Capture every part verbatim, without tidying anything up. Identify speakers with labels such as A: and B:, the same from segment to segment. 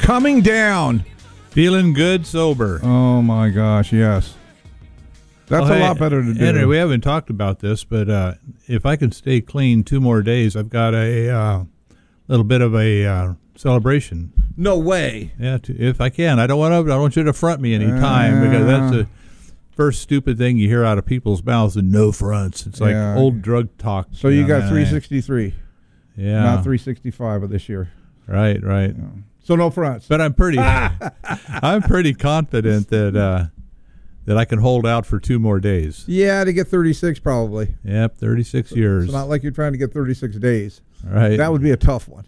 A: coming down.
B: Feeling good sober.
A: Oh my gosh, yes. That's
B: well,
A: a
B: hey,
A: lot better to do.
B: Henry, we haven't talked about this, but uh, if I can stay clean two more days, I've got a uh, little bit of a uh, celebration.
A: No way.
B: Yeah, to, if I can. I don't want to. I don't want you to front me any time uh, because that's the first stupid thing you hear out of people's mouths. And no fronts. It's like yeah. old drug talk.
A: So you, you know, got three sixty-three.
B: Yeah.
A: Not three sixty-five of this year.
B: Right. Right.
A: Yeah. So no fronts.
B: But I'm pretty. I'm pretty confident that. Uh, That I can hold out for two more days.
A: Yeah, to get thirty-six probably.
B: Yep, thirty-six so, years.
A: It's not like you're trying to get thirty-six days.
B: Right.
A: That would be a tough one.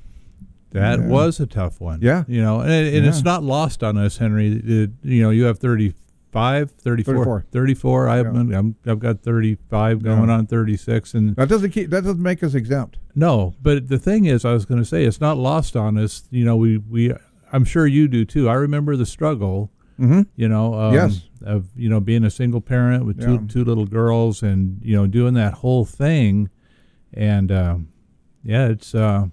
B: That
A: yeah.
B: was a tough one.
A: Yeah.
B: You know, and, and
A: yeah.
B: it's not lost on us, Henry. It, you know, you have thirty-five, thirty-four.
A: thirty-four.
B: thirty-four. I've,
A: yeah.
B: I'm, I've got thirty-five going
A: yeah.
B: on thirty-six. And
A: that doesn't keep, that doesn't make us exempt.
B: No, but the thing is, I was going to say, it's not lost on us. You know, we, we I'm sure you do too. I remember the struggle.
A: Mm-hmm.
B: You know, um,
A: yes.
B: of you know being a single parent with two
A: yeah.
B: two little girls, and you know doing that whole thing, and um, yeah, it's uh,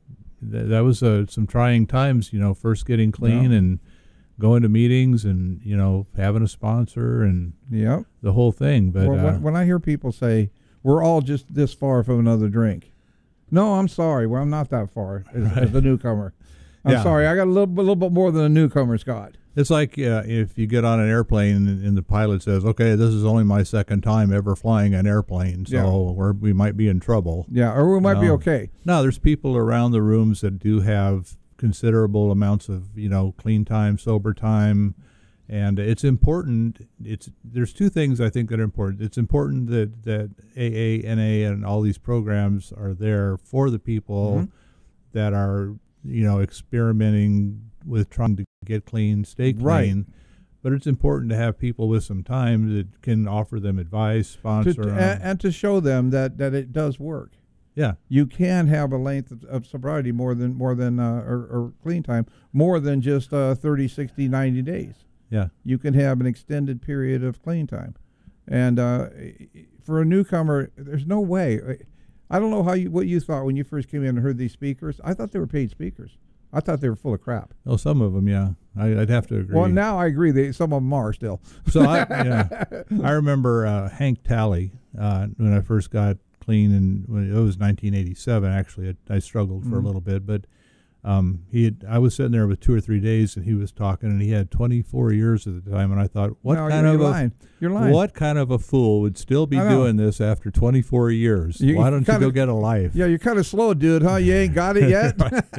B: th- that was uh, some trying times. You know, first getting clean
A: yeah.
B: and going to meetings, and you know having a sponsor and
A: yeah,
B: the whole thing. But
A: well,
B: uh,
A: when, when I hear people say we're all just this far from another drink, no, I'm sorry, well I'm not that far as,
B: right.
A: as a newcomer. I'm
B: yeah.
A: sorry, I got a little, a little bit more than a newcomer's got.
B: It's like uh, if you get on an airplane and, and the pilot says, okay, this is only my second time ever flying an airplane, so
A: yeah.
B: we're, we might be in trouble.
A: Yeah, or we might
B: no.
A: be okay.
B: No, there's people around the rooms that do have considerable amounts of, you know, clean time, sober time, and it's important. It's There's two things I think that are important. It's important that, that A A, N A, and all these programs are there for the people mm-hmm. that are, you know, experimenting with trying to get clean, stay clean.
A: Right.
B: But it's important to have people with some time that can offer them advice, sponsor
A: to,
B: them.
A: And, and to show them that, that it does work.
B: Yeah.
A: You can have a length of, of sobriety more than, more than uh, or, or clean time, more than just uh, thirty, sixty, ninety days.
B: Yeah.
A: You can have an extended period of clean time. And uh, for a newcomer, there's no way. I don't know how you, what you thought when you first came in and heard these speakers. I thought they were paid speakers. I thought they were full of crap.
B: Oh, some of them, yeah. I, I'd have to agree.
A: Well, now I agree. They, some of them are still.
B: So I, yeah, I remember uh, Hank Talley uh, when I first got clean, and when it was nineteen eighty-seven. Actually, it, I struggled for mm-hmm. a little bit, but um, he had, I was sitting there with two or three days, and he was talking, and he had twenty-four years at the time, and I thought, what
A: no,
B: kind
A: you're
B: of
A: lying.
B: a
A: you're lying.
B: what kind of a fool would still be doing this after twenty-four years?
A: You,
B: Why don't
A: kinda,
B: you go get a life?
A: Yeah, you're kind of slow, dude, huh? You ain't got it yet.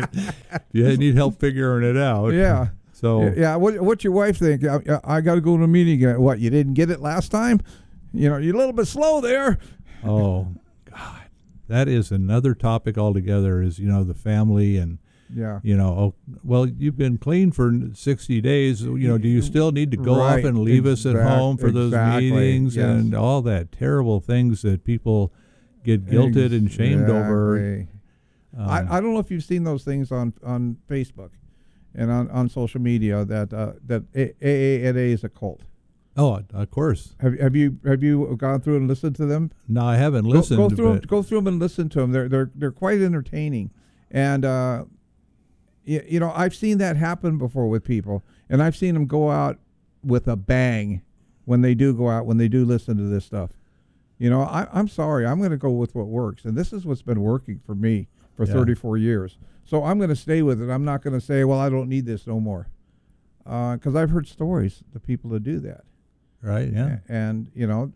B: You need help figuring it out.
A: Yeah.
B: So
A: yeah, what what's your wife think? I, I got to go to a meeting. What, you didn't get it last time? You know, you're a little bit slow there.
B: Oh, God, that is another topic altogether. Is you know the family and
A: yeah,
B: you know, oh, well, you've been clean for sixty days. You know, do you still need to go
A: right.
B: off and leave
A: exact,
B: us at home for
A: exactly.
B: those meetings
A: yes.
B: and all that terrible things that people get guilted
A: exactly.
B: and shamed over? Um,
A: I, I don't know if you've seen those things on, on Facebook and on, on social media that uh, that A A N A is a cult.
B: Oh, of course.
A: Have have you have you gone through and listened to them?
B: No, I haven't listened.
A: Go, go through
B: but
A: them, go through them and listen to them. They're they're they're quite entertaining, and uh, you, you know I've seen that happen before with people, and I've seen them go out with a bang when they do go out when they do listen to this stuff. You know, I, I'm sorry, I'm going to go with what works, and this is what's been working for me for
B: yeah.
A: thirty-four years. So I'm going to stay with it. I'm not going to say, well, I don't need this no more, because uh, I've heard stories of people that do that.
B: Right, yeah.
A: And, you know,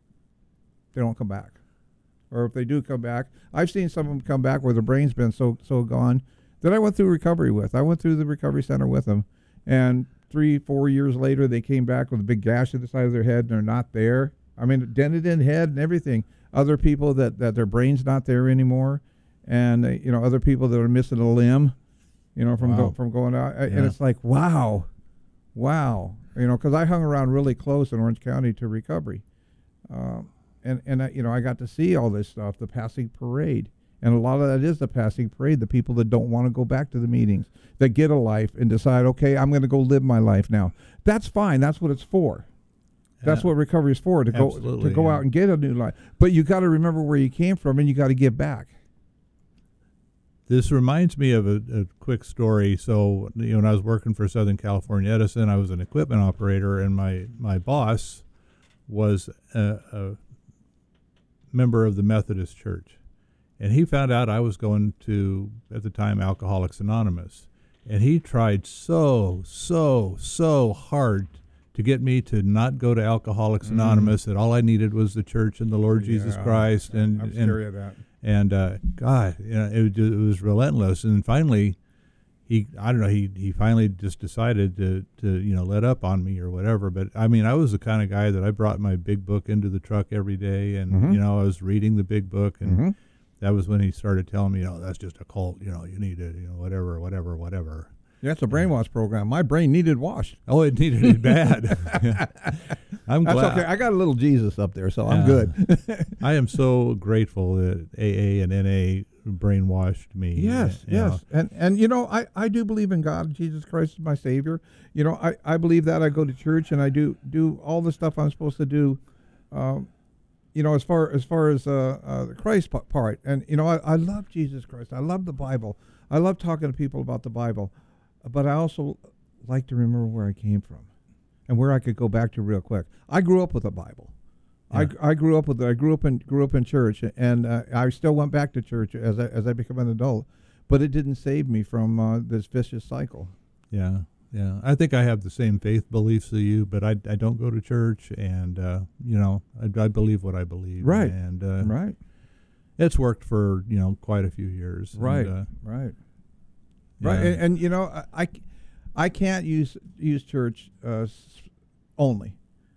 A: they don't come back. Or if they do come back, I've seen some of them come back where their brain's been so so gone that I went through recovery with. I went through the recovery center with them, and three, four years later, they came back with a big gash at the side of their head, and they're not there. I mean, dented in head and everything. Other people that, that their brain's not there anymore, and, uh, you know, other people that are missing a limb, you know, from,
B: wow.
A: go, from going out.
B: Yeah.
A: And it's like, wow, wow. You know, because I hung around really close in Orange County to recovery. Um, and, and I, you know, I got to see all this stuff, the passing parade. And a lot of that is the passing parade, the people that don't want to go back to the meetings, that get a life and decide, okay, I'm going to go live my life now. That's fine. That's what it's for. That's yeah. what recovery is for, to
B: Absolutely,
A: go to go
B: yeah.
A: out and get a new life. But you got to remember where you came from, and you got to give back.
B: this reminds me of a, a quick story. So, you know, when I was working for Southern California Edison, I was an equipment operator, and my, my boss was a, a member of the Methodist Church. And he found out I was going to, at the time, Alcoholics Anonymous. And he tried so, so, so hard to get me to not go to Alcoholics mm. Anonymous, that all I needed was the church and the Lord yeah, Jesus Christ. And,
A: I'm
B: and,
A: scary of that.
B: And uh, God, you know, it, it was relentless. And finally, he, I don't know, he, he finally just decided to, to, you know, let up on me or whatever. But I mean, I was the kind of guy that I brought my big book into the truck every day, and mm-hmm. you know, I was reading the big book, and mm-hmm. that was when he started telling me, you know, that's just a cult, you know, you need to, you know, whatever, whatever, whatever.
A: Yeah, it's a brainwash program. My brain needed washed.
B: Oh, it needed it bad. I'm
A: That's
B: glad.
A: okay. I got a little Jesus up there, so I'm good.
B: I am so grateful that A A and N A brainwashed me.
A: Yes,
B: you
A: yes.
B: know.
A: And, and you know, I, I do believe in God. Jesus Christ is my Savior. You know, I, I believe that. I go to church, and I do do all the stuff I'm supposed to do, um, you know, as far as, far as uh, uh, the Christ p- part. And, you know, I, I love Jesus Christ. I love the Bible. I love talking to people about the Bible. But I also like to remember where I came from and where I could go back to real quick. I grew up with the Bible. Yeah. I, I grew up with it. I grew up in grew up in church, and uh, I still went back to church as I as I became an adult. But it didn't save me from uh, this vicious cycle.
B: Yeah, yeah. I think I have the same faith beliefs as you, but I, I don't go to church, and uh, you know, I, I believe what I believe.
A: Right.
B: And uh,
A: right.
B: It's worked for you know quite a few years.
A: Right.
B: And, uh,
A: right.
B: Yeah.
A: Right, and, and you know, I, I can't use use church uh, only.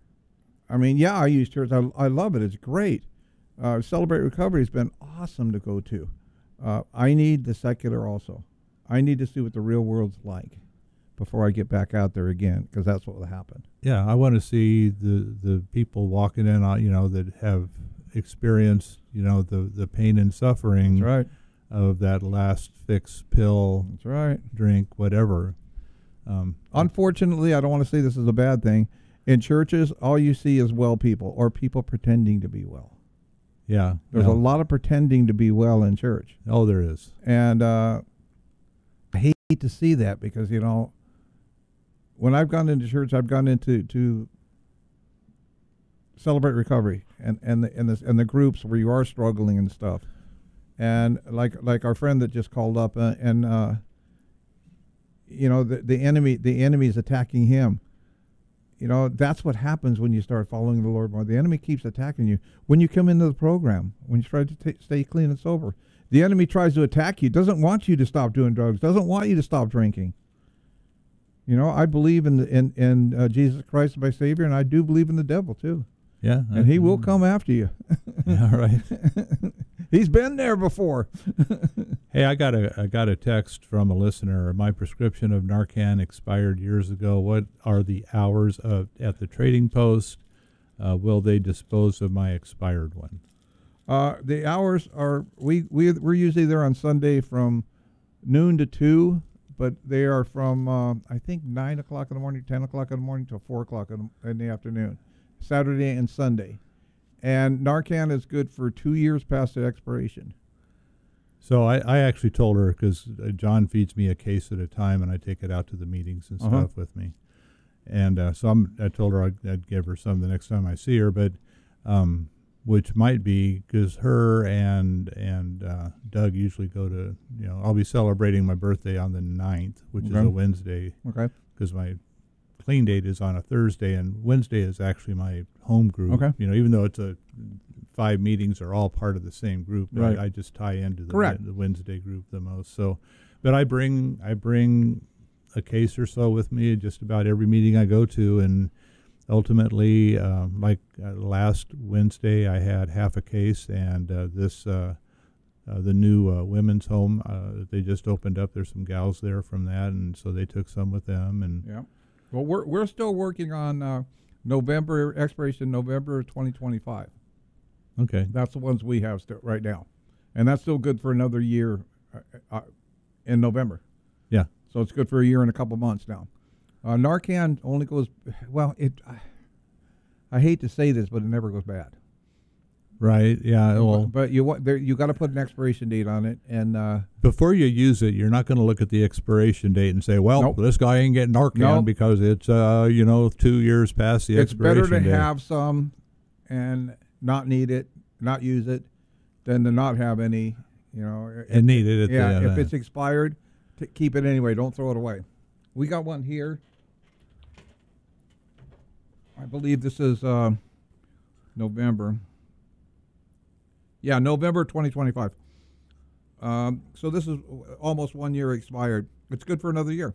A: I mean, yeah, I use church. I, I love it. It's great. Uh, Celebrate Recovery has been awesome to go to. Uh, I need the secular also. I need to see what the real world's like before I get back out there again, because that's what will happen.
B: Yeah, I want to see the the people walking in, uh, you know, that have experienced, you know, the the pain and suffering.
A: That's right.
B: Of that last fix, pill,
A: that's right,
B: drink, whatever. Um,
A: Unfortunately, I don't want to say this is a bad thing. In churches, all you see is well people or people pretending to be well.
B: Yeah.
A: There's
B: yeah.
A: a lot of pretending to be well in church.
B: Oh, there is.
A: And uh, I hate to see that, because, you know, when I've gone into church, I've gone into to Celebrate Recovery and, and, the, and, the, and the groups where you are struggling and stuff. And like like our friend that just called up, uh, and uh, you know, the the enemy the enemy is attacking him. You know, that's what happens when you start following the Lord more. The enemy keeps attacking you. When you come into the program, when you try to t- stay clean and sober, the enemy tries to attack you. Doesn't want you to stop doing drugs. Doesn't want you to stop drinking. You know, I believe in the, in in uh, Jesus Christ my Savior, and I do believe in the devil too.
B: Yeah,
A: and he will come after you.
B: Yeah, right.
A: He's been there before.
B: Hey, I got a I got a text from a listener. My prescription of Narcan expired years ago. What are the hours of at the trading post? Uh, will they dispose of my expired one?
A: Uh, the hours are we we we're usually there on Sunday from noon to two, but they are from uh, I think nine o'clock in the morning, ten o'clock in the morning till four o'clock in the, in the afternoon, Saturday and Sunday. And Narcan is good for two years past the expiration.
B: So I, I actually told her, because uh, John feeds me a case at a time, and I take it out to the meetings and
A: uh-huh.
B: stuff with me. And uh, so I'm, I told her I'd, I'd give her some the next time I see her, but um, which might be because her and and uh, Doug usually go to, you know, I'll be celebrating my birthday on the ninth, which
A: okay.
B: is a Wednesday.
A: Okay.
B: Because my clean date is on a Thursday, and Wednesday is actually my home group.
A: Okay.
B: You know, even though it's a five meetings are all part of the same group, but
A: right.
B: I, I just tie into the,
A: Correct.
B: the Wednesday group the most. So, but I bring I bring a case or so with me just about every meeting I go to, and ultimately, um, like uh, last Wednesday, I had half a case, and uh, this uh, uh, the new uh, women's home uh, they just opened up. There's some gals there from that, and so they took some with them, and
A: yeah. Well, we're we're still working on uh, November expiration, November twenty twenty-five.
B: Okay,
A: that's the ones we have still right now, and that's still good for another year uh, uh, in November.
B: Yeah,
A: so it's good for a year and a couple months now. Uh, Narcan only goes well. It I, I hate to say this, but it never goes bad.
B: Right. Yeah. Well,
A: but you want there you got to put an expiration date on it, and uh,
B: before you use it, you're not going to look at the expiration date and say, "Well,
A: Nope.
B: this guy ain't getting Narcan
A: Nope.
B: because it's uh, you know, two years past the
A: it's
B: expiration
A: better to
B: date."
A: have some and not need it, not use it, than to not have any. You know,
B: And need it at the
A: yeah.
B: end.
A: If it's expired, t- keep it anyway. Don't throw it away. We got one here. I believe this is uh, November. Yeah, November twenty twenty-five. Um, so this is almost one year expired. It's good for another year.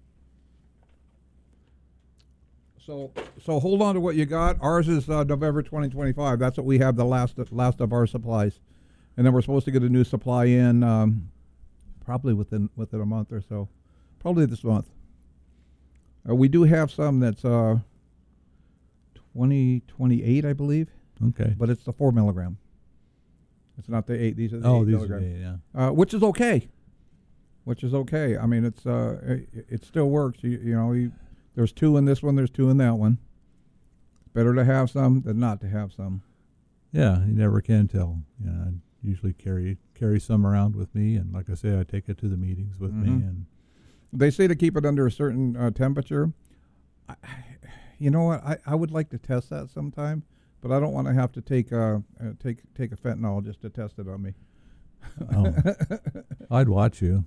A: So so hold on to what you got. Ours is uh, November twenty twenty-five. That's what we have, the last last of our supplies. And then we're supposed to get a new supply in um, probably within within a month or so. Probably this month. Uh, we do have some that's uh, twenty twenty-eight, I believe,
B: Okay.
A: but it's the four milligram. It's not the eight. These are the
B: Oh,
A: eight
B: these
A: milligram.
B: are the, yeah.
A: Uh, which is okay. Which is okay. I mean, it's uh, it, it still works. You, you know, you, there's two in this one. There's two in that one. Better to have some than not to have some.
B: Yeah, you never can tell. Yeah, I usually carry carry some around with me, and like I say, I take it to the meetings with
A: Mhm.
B: me. And
A: They say to keep it under a certain uh, temperature. I, you know what? I, I would like to test that sometime, but I don't want to have to take uh, uh, take take a fentanyl just to test it on me.
B: oh, I'd watch you.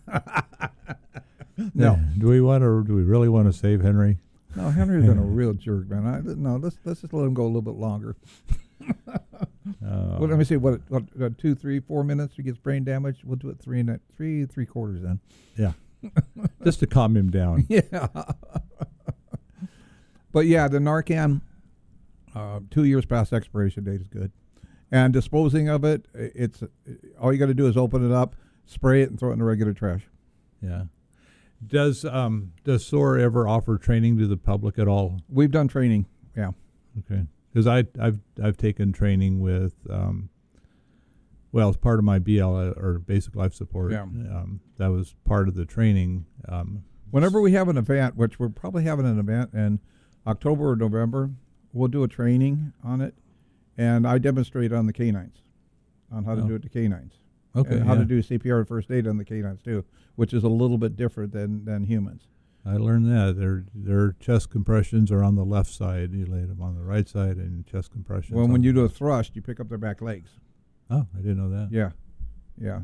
A: No.
B: Yeah. Do we want to? Do we really want to save Henry?
A: No, Henry's been a real jerk, man. I, no, let's let's just let him go a little bit longer.
B: Uh,
A: Well, let me see. What, what uh, two, three, four minutes? He gets brain damage. We'll do it three and a- three, three quarters then.
B: Yeah. Just to calm him down.
A: Yeah. But yeah, the Narcan, uh, two years past expiration date is good, and disposing of it, i- it's uh, all you got to do is open it up, spray it, and throw it in the regular trash.
B: Yeah. Does um does S O A R ever offer training to the public at all?
A: We've done training. Yeah.
B: Okay. Because I I've I've taken training with um. Well, as part of my B L or basic life support,
A: Yeah.
B: um, that was part of the training. Um,
A: Whenever we have an event, which we're probably having an event in October or November, we'll do a training on it, and I demonstrate on the canines, on how to
B: Oh.
A: do it to canines.
B: okay.
A: And how
B: yeah.
A: to do C P R and first aid on the canines too, which is a little bit different than, than humans.
B: I learned that their their chest compressions are on the left side. You lay them on the right side, and chest compressions.
A: Well,
B: on
A: when
B: the
A: you do a
B: left.
A: thrust, you pick up their back legs.
B: Oh, I didn't know that.
A: Yeah, yeah.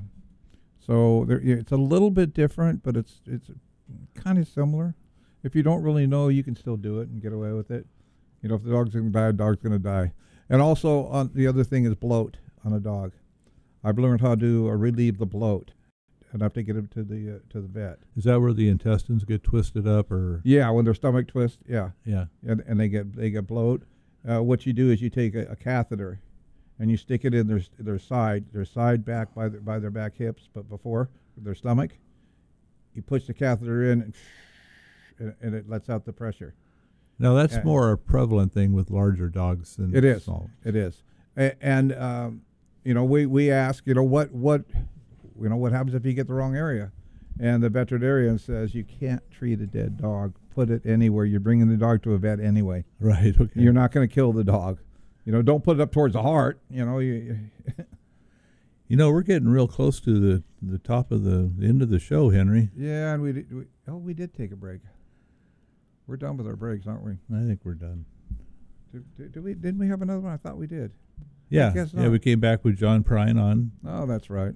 A: So there, yeah, it's a little bit different, but it's it's kind of similar. If you don't really know, you can still do it and get away with it. You know, if the dog's going to die, the dog's going to die. And also, on the other thing is bloat on a dog. I've learned how to uh, relieve the bloat, and I have to get him to the uh, to the vet.
B: Is that where the intestines get twisted up, or
A: Yeah, when their stomach twists, yeah,
B: yeah?
A: and and they get they get bloat. Uh, what you do is you take a, a catheter, and you stick it in their their side, their side back by their by their back hips, but before their stomach. You push the catheter in, and, and, and it lets out the pressure.
B: Now that's
A: Yeah.
B: more a prevalent thing with larger dogs than
A: It is.
B: small.
A: It is, a, and um, you know we, we ask you know what what you know what happens if you get the wrong area, and the veterinarian says you can't treat a dead dog. Put it anywhere. You're bringing the dog to a vet anyway.
B: Right. Okay.
A: You're not going to kill the dog. You know, don't put it up towards the heart. You know, you, you
B: You know, we're getting real close to the the top of the, the end of the show, Henry.
A: yeah, and we, did, we oh we did take a break. We're done with our breaks, aren't we?
B: I think we're done.
A: Did, did, did we didn't we have another one? I thought we did.
B: Yeah.
A: guess
B: Yeah.
A: not.
B: We came back with John Prine on,
A: Oh, that's right.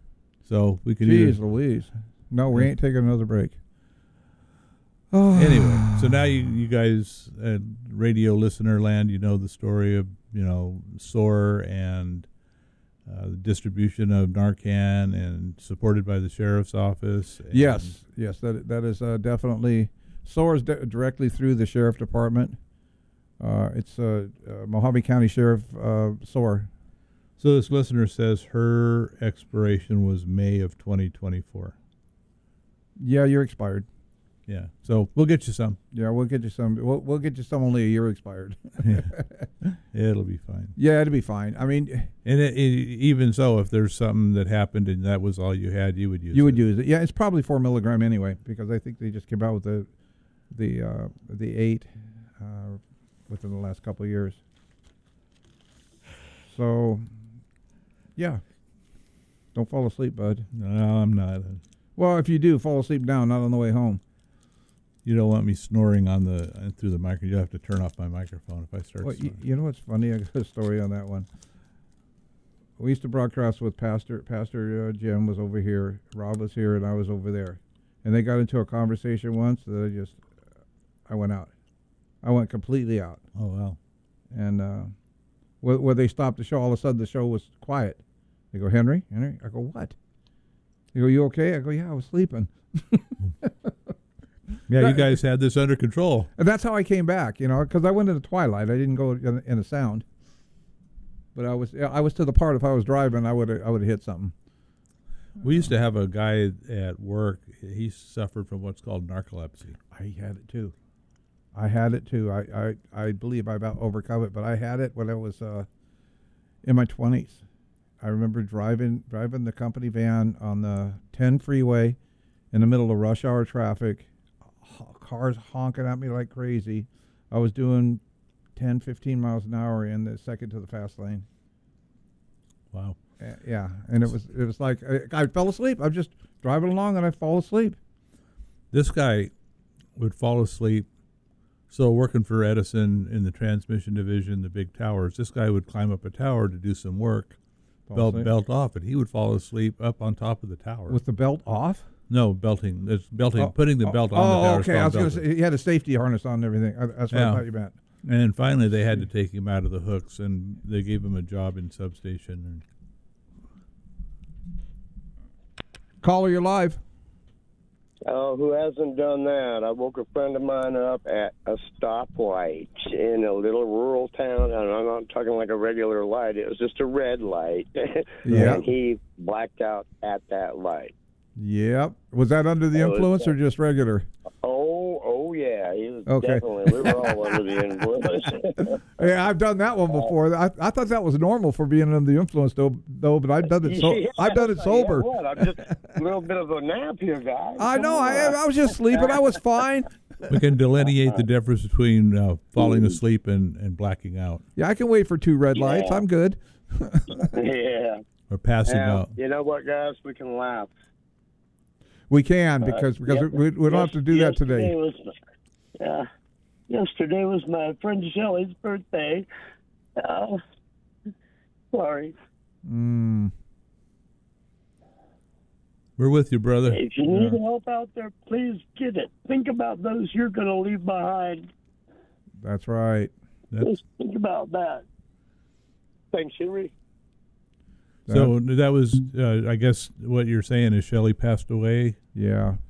B: so we could
A: Jeez
B: either,
A: Louise. No, we
B: Yeah.
A: ain't taking another break. Oh.
B: anyway. So now you you guys at radio listener land, you know the story of you know S O A R and uh, the distribution of Narcan and supported by the sheriff's office. And
A: Yes, yes, that that is uh, definitely S O A R is di- directly through the sheriff department. Uh, it's uh, uh, Mojave County Sheriff uh, S O A R.
B: So this listener says her expiration was May of twenty twenty-four.
A: Yeah, you're expired.
B: Yeah. So we'll get you some.
A: Yeah, we'll get you some. We'll, we'll get you some only a year expired.
B: Yeah. It'll be fine.
A: Yeah, it'll be fine. I mean,
B: And it, it, even so, if there's something that happened and that was all you had, you would use it.
A: you would use it. Yeah, it's probably four milligram anyway because I think they just came out with the the uh, the eight uh, within the last couple of years. So, yeah. Don't fall asleep, bud.
B: No, I'm not.
A: Well, if you do, fall asleep down, not on the way home.
B: You don't want me snoring on the uh, through the microphone. You have to turn off my microphone if I start
A: Well, you,
B: snoring.
A: you know what's funny? I got a story on that one. We used to broadcast with Pastor Pastor uh, Jim was over here, Rob was here, and I was over there, and they got into a conversation once that I just, I went out, I went completely out,
B: Oh, wow.
A: and uh, where, where they stopped the show, all of a sudden the show was quiet. They go, Henry, Henry. I go, what? They go, you okay? I go, yeah, I was sleeping.
B: Yeah, you guys had this under control.
A: And that's how I came back, you know, because I went into twilight. I didn't go in, in a sound. But I was I was to the part if I was driving, I would I would have hit something.
B: We used to have a guy at work. He suffered from what's called narcolepsy.
A: I had it too. I had it too. I, I, I believe I about overcome it, but I had it when I was uh, in my twenties. I remember driving driving the company van on the ten freeway in the middle of rush hour traffic, cars honking at me like crazy. I was doing ten, fifteen miles an hour in the second to the fast lane.
B: Wow.
A: Uh, yeah, and it was it was like I, I fell asleep. I'm just driving along and I fall asleep.
B: This guy would fall asleep. So working for Edison in the transmission division, the big towers, this guy would climb up a tower to do some work,
A: Fall
B: belt
A: asleep.
B: belt off, and he would fall asleep up on top of the tower.
A: With the belt off?
B: no belting, it's belting,
A: Oh,
B: putting the
A: oh,
B: belt on
A: oh,
B: the tower.
A: okay. I was going to say he had a safety harness on and everything. I, that's what
B: Yeah.
A: I thought you meant.
B: And then finally, they had to take him out of the hooks, and they gave him a job in substation. And
A: Caller, you're live.
C: Oh, who hasn't done that? I woke a friend of mine up at a stoplight in a little rural town, and I'm not talking like a regular light. It was just a red light.
A: Yeah.
C: And he blacked out at that light.
A: Yep. Was that under the
C: That was,
A: influence
C: uh,
A: or just regular?
C: Oh, oh yeah. He was
A: Okay.
C: definitely, we were all under the influence.
A: Yeah, I've done that one before. I, I thought that was normal for being under the influence, though. Though, but I've done it. So
C: Yeah,
A: I've done it
C: yeah,
A: sober.
C: what? I'm just a little bit of a nap here, guys.
A: I
C: Come
A: know. I,
C: on.
A: I was just sleeping. I was fine.
B: we can delineate the difference between uh, falling asleep and, and blacking out,
A: Yeah, I can wait for two red lights.
C: Yeah.
A: I'm good.
C: Yeah.
B: or passing
C: Now,
B: out.
C: you know what, guys? We can laugh.
A: We can
C: Uh,
A: because because
C: yep.
A: we, we don't have to do that
C: Yesterday
A: today.
C: Was, uh, yesterday was my friend Shelley's birthday. Uh, sorry.
A: Mm.
B: We're with you, brother.
C: If you need help out there, please get it. Think about those you're going to leave behind.
A: That's right.
B: That's,
C: Just think about that. Thanks, Henry.
B: so that was, uh, I guess, what you're saying is Shelley passed away.
A: Yeah.